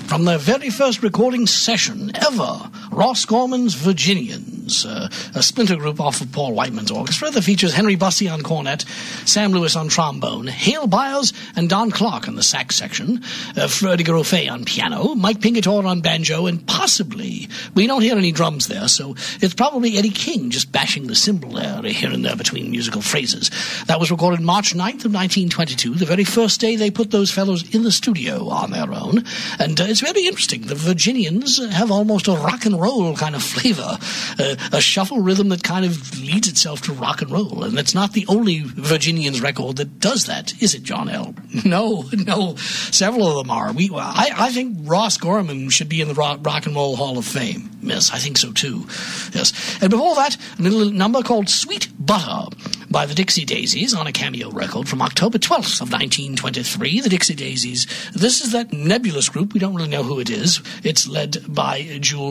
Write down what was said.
from their very first recording session ever, Ross Gorman's Virginians, a splinter group off of Paul Whiteman's orchestra that features Henry Bussey on cornet, Sam Lewis on trombone, Hale Byers and Don Clark on the sax section, Freddie Garofay on piano, Mike Pingatore on banjo, and possibly, we don't hear any drums there, so it's probably Eddie King just bashing the cymbal there, here and there between musical phrases. That was recorded March 9th of 1922, the very first day they put those fellows in the studio on their own, and it's very interesting. The Virginians have almost a rock and roll kind of flavor, a shuffle rhythm that kind of leads itself to rock and roll, and it's not the only Virginians record that does that, is it, John L? No, several of them are. I think Ross Gorman should be in the Rock and Roll Hall of Fame. Yes, I think so too. Yes. And before that, a little number called Sweet Butter by the Dixie Daisies on a Cameo record from October 12th of 1923. The Dixie Daisies, this is that nebulous group. We don't really know who it is. It's led by Jules